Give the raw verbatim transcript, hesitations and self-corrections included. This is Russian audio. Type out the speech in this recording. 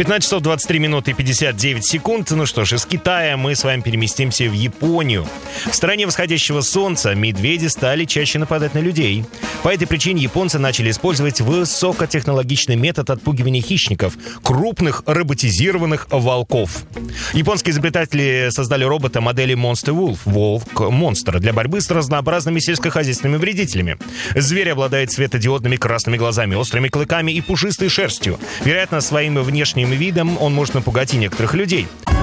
пятнадцать часов двадцать три минуты пятьдесят девять секунд. Ну что ж, из Китая мы с вами переместимся в Японию. В стране восходящего солнца медведи стали чаще нападать на людей. По этой причине японцы начали использовать высокотехнологичный метод отпугивания хищников — крупных роботизированных волков. Японские изобретатели создали робота модели Monster Wolf, волк-монстр, для борьбы с разнообразными сельскохозяйственными вредителями. Зверь обладает светодиодными красными глазами, острыми клыками и пушистой шерстью. Вероятно, своим внешним видом он может напугать и некоторых людей.